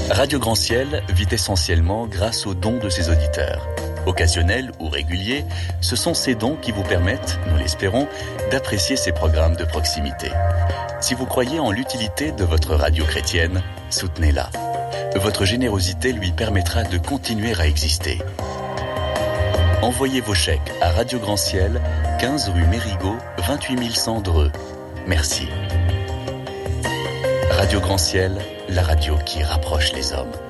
Radio Grand Ciel vit essentiellement grâce aux dons de ses auditeurs. Occasionnels ou réguliers, ce sont ces dons qui vous permettent, nous l'espérons, d'apprécier ces programmes de proximité. Si vous croyez en l'utilité de votre radio chrétienne, soutenez-la. Votre générosité lui permettra de continuer à exister. Envoyez vos chèques à Radio Grand Ciel, 15 rue Mérigot, 28 100 Dreux. Merci. Radio Grand Ciel, la radio qui rapproche les hommes.